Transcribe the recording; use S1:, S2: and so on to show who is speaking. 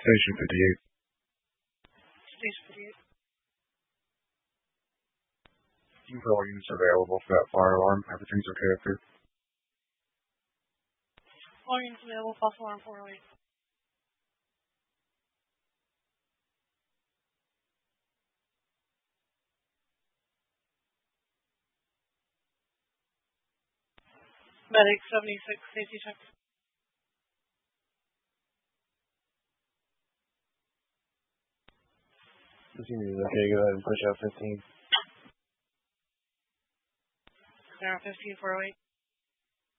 S1: Station 58.
S2: Station 58.
S1: You've got all units available for that fire alarm. Everything's okay up here.
S2: All units available, false alarm 408. Medic 76, safety check.
S3: This unit is okay, go ahead and push out 15.
S2: Clear 15, 408.